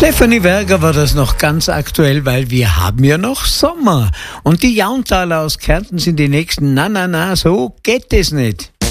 Stefanie Werger war das noch ganz aktuell, weil wir haben ja noch Sommer. Und die Jauntaler aus Kärnten sind die nächsten. Na, so geht es nicht.